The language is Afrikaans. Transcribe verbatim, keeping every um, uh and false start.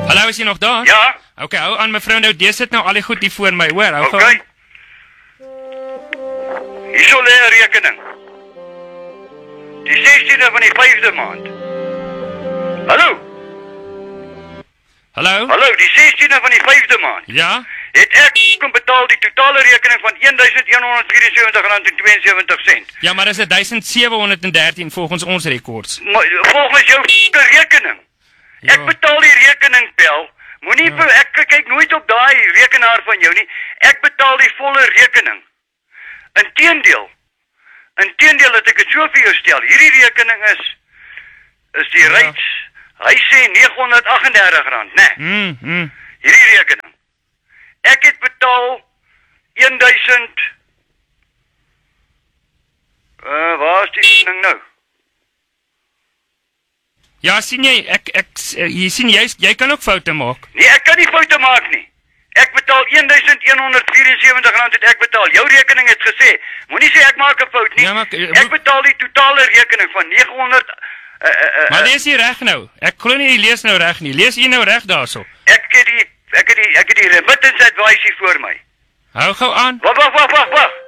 Hallo, is jy nog daar? Ja. Okay, hou aan mevrou nou, dis dit nou al die goed hier voor my, hoor. Hou Oké. gou aan. Hierso lê 'n rekening. Die sestiende van die vyfde maand. Hallo? Hallo? Hallo, die sestiende van die vyfde maand. Ja? Het ek kom betaal die totale rekening van een duisend een honderd vierensewentig rand en tweeënsewentig sent. Ja, maar dis duisend sewe honderd en dertien volgens ons rekords. Maar volgens jou f***ing rekening. Ja. Ek betaal die rekening, Pel. Moenie ja. Ek kyk nooit op daai rekenaar van jou nie. Ek betaal die volle rekening. Inteendeel. Inteendeel dat ek dit so vir jou stel. Hierdie rekening is is die ja. rates. Hy sê neghonderd agt en dertig rand, né? Nee. Mm, mm. Hierdie rekening. Ek het betaal duisend Uh, waar is die ding nou? Ja, sien jy, ek ek jy sien jy jy kan ook foute maak. Nee, ek kan nie foute maak nie. Ek betaal een duisend een honderd vierensewentig rand het ek betaal. Jou rekening het gesê, moenie sê ek maak 'n fout nie. Ja, maar, ek betaal die totale rekening van neghonderd uh, uh, uh, Maar lees jy reg nou? Ek glo nie jy lees nou reg nie. Lees jy nou reg daarso? Ek het die ek het die ek het die remittance advice hier voor my. Hou gou aan. Wag, wag, wag, wag, wag.